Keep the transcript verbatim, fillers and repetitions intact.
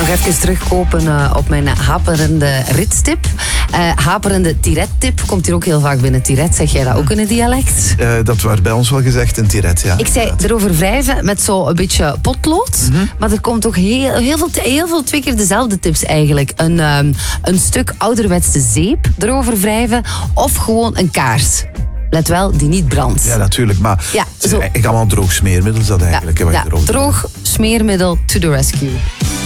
even terugkopen uh, op mijn haperende ritstip. Uh, haperende tiret-tip komt hier ook heel vaak binnen. Tiret, zeg jij dat ook in het dialect? Uh, dat werd bij ons wel gezegd, een tiret, ja. Ik zei erover wrijven met zo'n beetje potlood. Mm-hmm. Maar er komt ook heel, heel, veel, heel veel twee keer dezelfde tips eigenlijk. Een, um, een stuk ouderwetse zeep erover wrijven. Of gewoon een kaars. Let wel, die niet brandt. Ja, natuurlijk. Maar ja, het is eigenlijk allemaal droog smeermiddel is dat eigenlijk. Ja, ja, droog smeermiddel to the rescue.